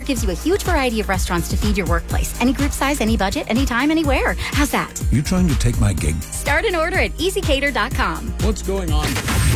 gives you a huge variety of restaurants to feed your workplace. Any group size, any budget, anytime, anywhere. How's that? You trying to take my gig? Start an order at easycater.com. What's going on?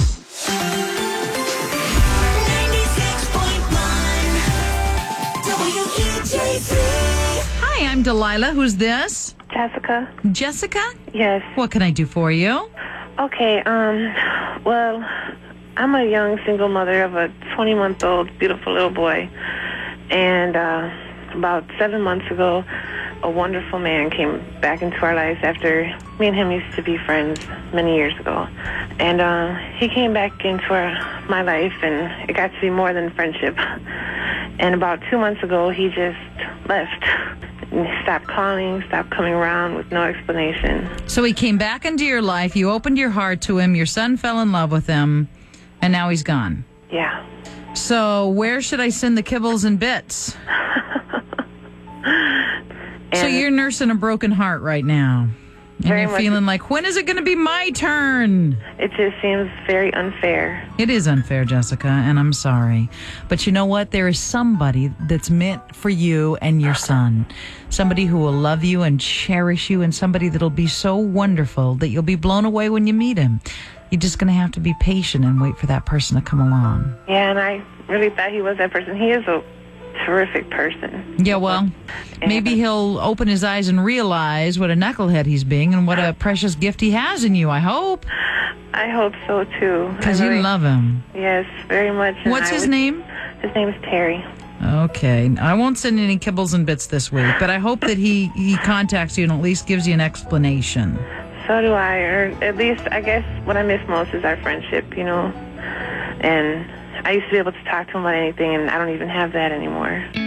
96.1 WEJC. Hi, I'm Delilah. Who's this? Jessica? Jessica? Yes. What can I do for you? Okay, well, I'm a young single mother of a 20-month-old beautiful little boy. And about 7 months ago, a wonderful man came back into our lives after me and him used to be friends many years ago. And he came back into my life, and it got to be more than friendship. And about 2 months ago, he just left. He stopped calling, stopped coming around with no explanation. So he came back into your life, you opened your heart to him, your son fell in love with him, and now he's gone. Yeah. So where should I send the kibbles and bits? So you're nursing a broken heart right now. And Very you're much. feeling like, when is it going to be my turn? It just seems very unfair. It is unfair, Jessica, and I'm sorry. But you know what? There is somebody that's meant for you and your son. Somebody who will love you and cherish you, and somebody that'll be so wonderful that you'll be blown away when you meet him. You're just going to have to be patient and wait for that person to come along. Yeah, and I really thought he was that person. He is a terrific person. Yeah, well, maybe he'll open his eyes and realize what a knucklehead he's being and what a precious gift he has in you, I hope. I hope so, too. Because I you really- love him. Yes, very much. And What's his name? His name is Terry. Okay. I won't send any kibbles and bits this week, but I hope that he contacts you and at least gives you an explanation. So do I, or at least, I guess, what I miss most is our friendship, you know. And I used to be able to talk to him about anything, and I don't even have that anymore.